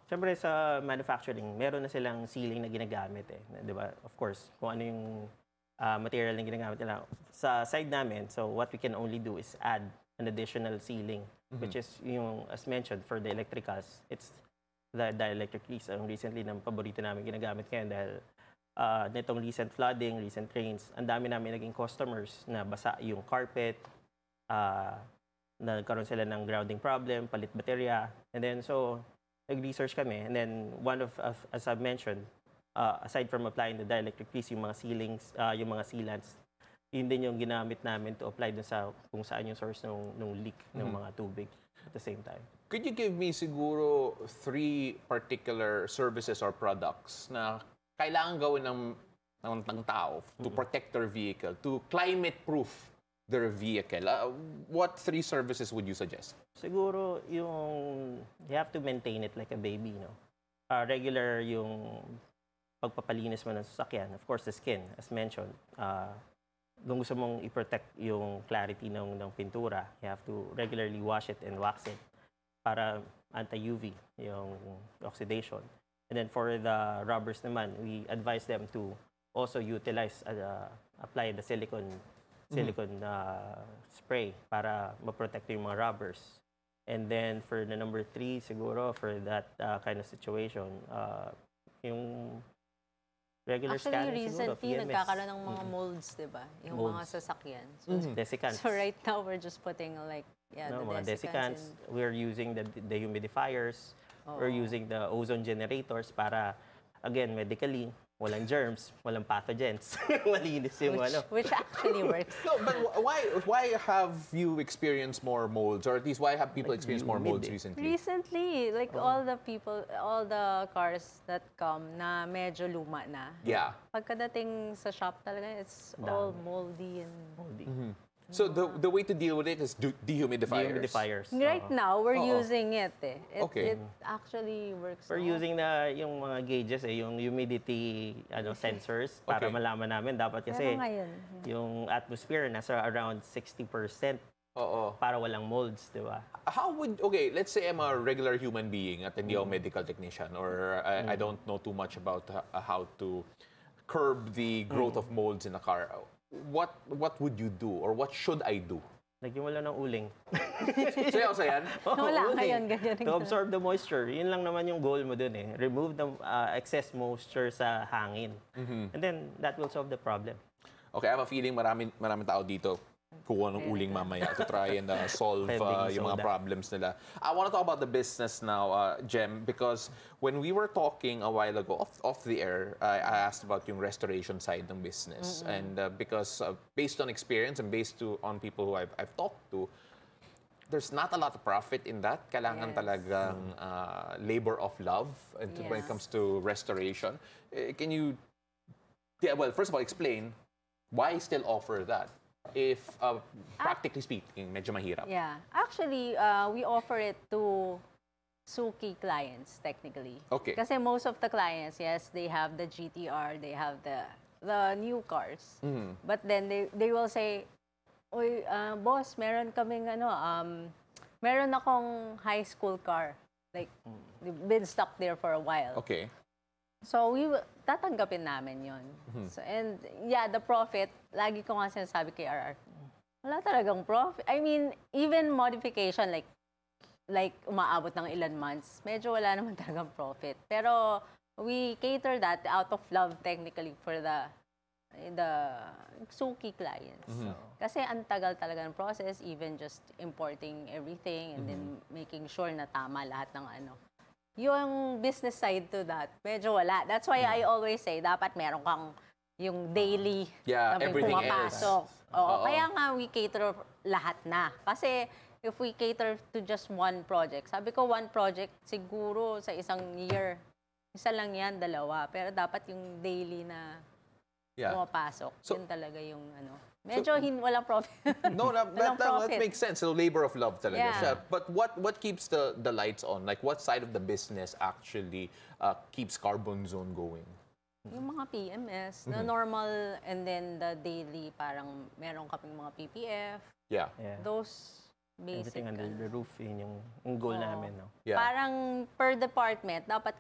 Siyempre sa manufacturing, meron na silang sealing na ginagamit eh. Di ba? Of course, kung ano yung material na ginagamit nila. Sa side namin, so what we can only do is add an additional sealing, which is yung, as mentioned, for the electricals, it's the dielectric grease. Ang recently ng paborito namin ginagamit ngayon dahil nitong recent flooding, recent rains, ang dami namin naging customers na basa yung carpet, nagkaroon sila ng grounding problem, palit baterya, and then so nag-research kami, and then one of as I've mentioned, aside from applying the dielectric grease, yung mga sealings, yung mga sealants, yun din yung ginamit namin to apply dun sa kung saan yung source ng leak ng mga tubig at the same time. Could you give me siguro 3 particular services or products na kailangan gawin ng tao to protect their vehicle, to climate-proof their vehicle? What 3 services would you suggest? Siguro yung you have to maintain it like a baby, no? Regular yung pagpapalinis mo ng sasakyan. Of course, the skin, as mentioned. Kung gusto mong i-protect yung clarity ng pintura, you have to regularly wash it and wax it para anti-UV, yung oxidation. And then for the rubbers naman, we advise them to also utilize, apply the silicone spray para ma-protect yung mga rubbers. And then for the number 3, siguro for that kind of situation, yung regular Actually, scanning siguro, recently, PMS. nagkakaroon ng mga molds, di ba? Yung mga Molds. sasakyan. Desiccants. So right now, we're just putting like, the mga desiccants. desiccants. We're using the humidifiers. We're using the ozone generators para, again, medically, walang germs, walang pathogens. Malinis yung Which actually works. No, but why have you experienced more molds, or at least why have people experienced more molds recently? Recently, like all the cars that come na medyo luma na. Yeah. Pagkadating sa shop talaga, it's all moldy and moldy. So the way to deal with it is dehumidifiers. Dehumidifiers. Right now, we're using it eh. Okay. It actually works. We're now. using yung mga gauges yung humidity sensors para Okay. malaman namin dapat kasi Pero ngayon, yung atmosphere nasa around 60% Oo. para walang molds, di ba? Okay, let's say I'm a regular human being at hindi ako medical technician, or I don't know too much about how to curb the growth of molds in a car. What would you do, or what should I do? Lagyan mo lang ng uling. Sayaw sa yan? wala Uling. ngayon ganyan. To absorb the moisture. Yun lang naman yung goal mo dun eh. Remove the excess moisture sa hangin. And then, that will solve the problem. Okay, I have a feeling maraming tao dito kuha ng uling mamaya to try and solve yung mga problems nila. I want to talk about the business now, Jem, because when we were talking a while ago off the air, I asked about yung restoration side ng business. And because based on experience and based on people who I've talked to, there's not a lot of profit in that. Kailangan talagang labor of love when it comes to restoration. Can you, well, first of all, explain why still offer that? If, practically speaking, medyo mahirap. Yeah. Actually, we offer it to Suki clients, technically. Okay. Kasi most of the clients, yes, they have the GTR, they have the new cars. But then they will say, "Uy, boss, meron kaming meron akong high school car. Like, been stuck there for a while." Okay. So, tatanggapin namin yun. So, and yeah, the profit, lagi ko nga sinasabi kay RR, wala talagang profit. I mean, even modification, like umaabot ng ilan months, medyo wala naman talagang profit. Pero, we cater that out of love technically for the Suki clients. Kasi ang tagal talaga ng process, even just importing everything and then making sure na tama lahat ng yung business side to that, medyo wala. That's why I always say, dapat meron kang yung daily na everything pumapasok. Oo. Kaya nga, we cater lahat na. Kasi, if we cater to just one project, sabi ko, one project, siguro sa isang year, isa lang yan, dalawa. Pero dapat yung daily na pumapasok, yun talaga yung medyo walang profit. No, that makes sense. So labor of love talaga siya. But what keeps the lights on? Like what side of the business actually keeps Carbon Zone going? Yung mga PMS, the normal, and then the daily, parang meron kaming mga PPF. Yeah. Those Basic. Everything under the roof, yun yung goal namin, no? Yeah. Parang per department, dapat